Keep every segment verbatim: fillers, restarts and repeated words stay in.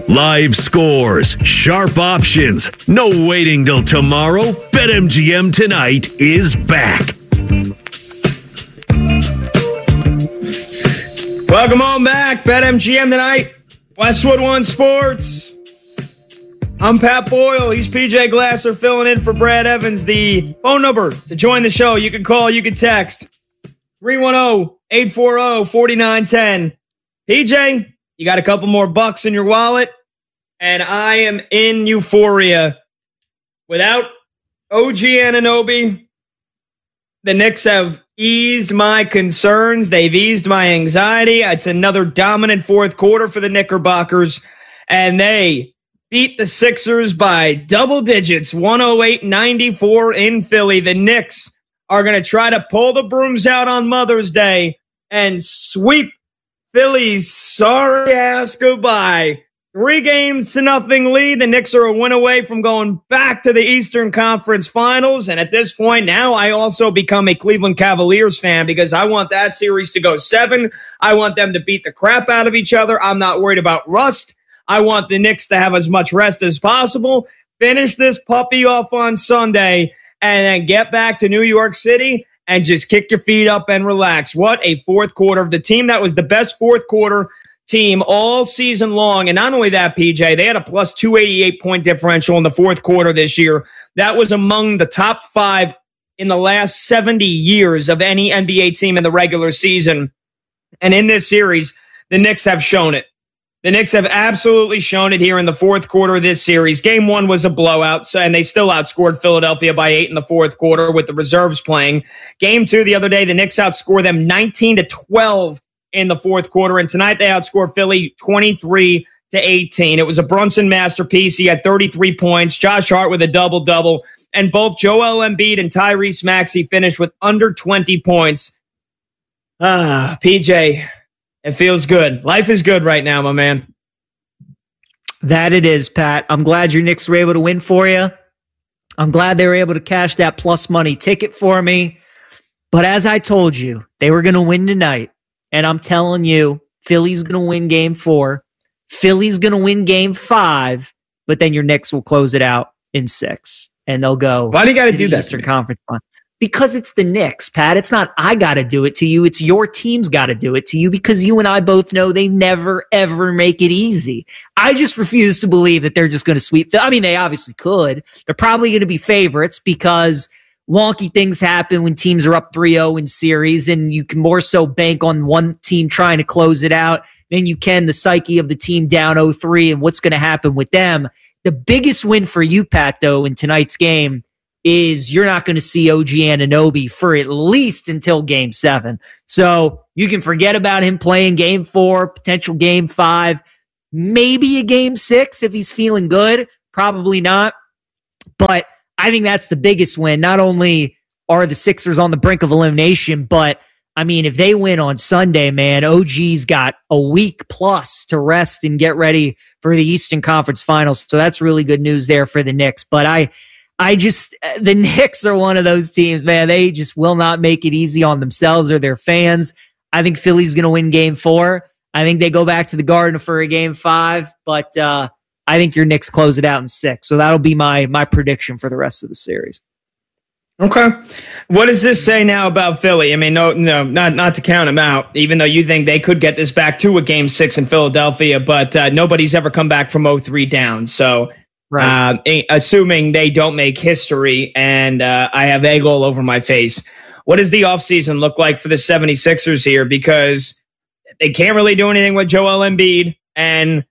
Live scores, sharp options, no waiting till tomorrow. BetMGM tonight is back. Welcome on back. BetMGM tonight. Westwood One Sports. I'm Pat Boyle. He's P J Glasser filling in for Brad Evans. The phone number to join the show, you can call, you can text. three one zero, eight four zero, four nine one zero. P J, you got a couple more bucks in your wallet, and I am in euphoria. Without O G Anunoby, the Knicks have eased my concerns. They've eased my anxiety. It's another dominant fourth quarter for the Knickerbockers, and they beat the Sixers by double digits, one oh eight ninety-four in Philly. The Knicks are going to try to pull the brooms out on Mother's Day and sweep Philly's sorry ass goodbye. Three games to nothing lead. The Knicks are a win away from going back to the Eastern Conference Finals. And at this point now, I also become a Cleveland Cavaliers fan because I want that series to go seven. I want them to beat the crap out of each other. I'm not worried about rust. I want the Knicks to have as much rest as possible, finish this puppy off on Sunday, and then get back to New York City and just kick your feet up and relax. What a fourth quarter of the team that was the best fourth quarter team all season long. And not only that, P J, they had a plus two eighty-eight point differential in the fourth quarter this year. That was among the top five in the last seventy years of any N B A team in the regular season. And in this series, the Knicks have shown it. The Knicks have absolutely shown it here in the fourth quarter of this series. Game one was a blowout, so, and they still outscored Philadelphia by eight in the fourth quarter with the reserves playing. Game two the other day, the Knicks outscored them nineteen to twelve in the fourth quarter, and tonight they outscored Philly twenty-three to eighteen. It was a Brunson masterpiece. He had thirty-three points. Josh Hart with a double-double, and both Joel Embiid and Tyrese Maxey finished with under twenty points. Ah, P J, it feels good. Life is good right now, my man. That it is, Pat. I'm glad your Knicks were able to win for you. I'm glad they were able to cash that plus money ticket for me. But as I told you, they were going to win tonight. And I'm telling you, Philly's going to win game four. Philly's going to win game five. But then your Knicks will close it out in six. And they'll go. Why do you got to do that? Eastern Conference Final. Because it's the Knicks, Pat. It's not I got to do it to you. It's your team's got to do it to you because you and I both know they never, ever make it easy. I just refuse to believe that they're just going to sweep. I mean, they obviously could. They're probably going to be favorites because wonky things happen when teams are up three oh in series, and you can more so bank on one team trying to close it out than you can the psyche of the team down oh three and what's going to happen with them. The biggest win for you, Pat, though, in tonight's game is you're not going to see O G Anunoby for at least until game seven. So you can forget about him playing game four, potential game five, maybe a game six if he's feeling good. Probably not. But I think that's the biggest win. Not only are the Sixers on the brink of elimination, but I mean, if they win on Sunday, man, O G's got a week plus to rest and get ready for the Eastern Conference Finals. So that's really good news there for the Knicks. But I, I just, the Knicks are one of those teams, man. They just will not make it easy on themselves or their fans. I think Philly's going to win game four. I think they go back to the Garden for a game five, but uh, I think your Knicks close it out in six. So that'll be my my prediction for the rest of the series. Okay. What does this say now about Philly? I mean, no, no, not not to count them out, even though you think they could get this back to a game six in Philadelphia, but uh, nobody's ever come back from oh three down. So right. uh, assuming they don't make history and uh, I have egg all over my face, what does the offseason look like for the seventy-sixers here? Because they can't really do anything with Joel Embiid, and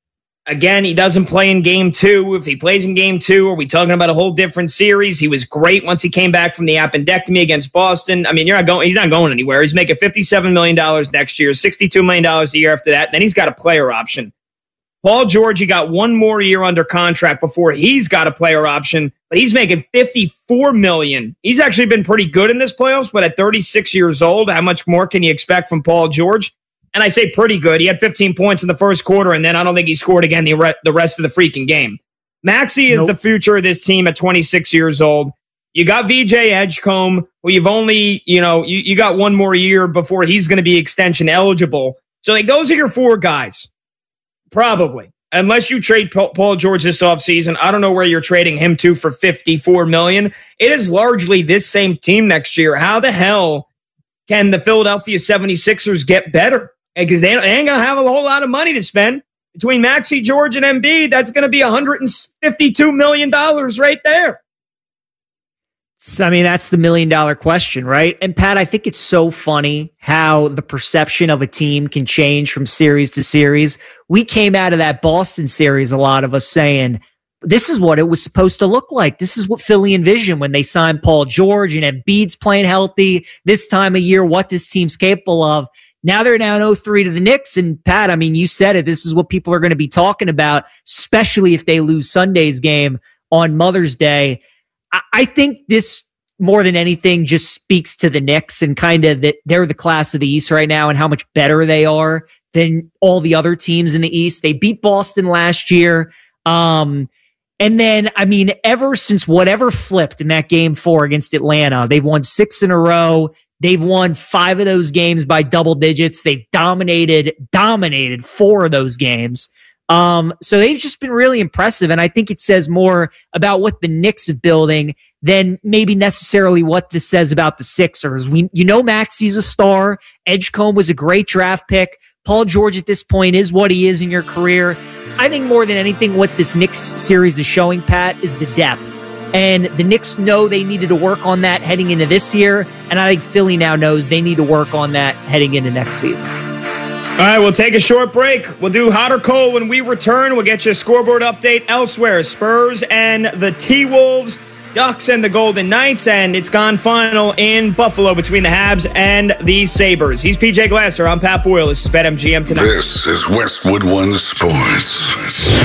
again, he doesn't play in game two. If he plays in game two, are we talking about a whole different series? He was great once he came back from the appendectomy against Boston. I mean, you're not going, he's not going anywhere. He's making fifty-seven million dollars next year, sixty-two million dollars a year after that. Then he's got a player option. Paul George, he got one more year under contract before he's got a player option, but he's making fifty-four million dollars. He's actually been pretty good in this playoffs, but at thirty-six years old, how much more can you expect from Paul George? And I say pretty good. He had fifteen points in the first quarter, and then I don't think he scored again the, re- the rest of the freaking game. Maxey is nope. the future of this team at twenty-six years old. You got V J Edgecombe, who you've only, you know, you, you got one more year before he's going to be extension eligible. So like, those are your four guys. Probably. unless you trade Paul George this offseason, I don't know where you're trading him to for fifty-four million dollars. It is largely this same team next year. How the hell can the Philadelphia seventy-sixers get better? Because they ain't going to have a whole lot of money to spend. Between Maxey, George, and Embiid, that's going to be one hundred fifty-two million dollars right there. I mean, that's the million dollar question, right? And Pat, I think it's so funny how the perception of a team can change from series to series. We came out of that Boston series, a lot of us saying, this is what it was supposed to look like. This is what Philly envisioned when they signed Paul George and Embiid's playing healthy this time of year, what this team's capable of. Now they're down oh three to the Knicks. And Pat, I mean, you said it. This is what people are going to be talking about, especially if they lose Sunday's game on Mother's Day. I, I think this, more than anything, just speaks to the Knicks and kind of that they're the class of the East right now and how much better they are than all the other teams in the East. They beat Boston last year. Um, and then, I mean, ever since whatever flipped in that game four against Atlanta, they've won six in a row. They've won five of those games by double digits. They've dominated, dominated four of those games. Um, so they've just been really impressive. And I think it says more about what the Knicks are building than maybe necessarily what this says about the Sixers. We, you know, Maxey's a star. Edgecombe was a great draft pick. Paul George at this point is what he is in your career. I think more than anything, what this Knicks series is showing, Pat, is the depth. And the Knicks know they needed to work on that heading into this year. And I think Philly now knows they need to work on that heading into next season. All right, we'll take a short break. We'll do hot or cold when we return. We'll get you a scoreboard update elsewhere. Spurs and the T-Wolves, Ducks and the Golden Knights, and it's gone final in Buffalo between the Habs and the Sabres. He's P J Glasser. I'm Pat Boyle. This is BetMGM Tonight. This is Westwood One Sports.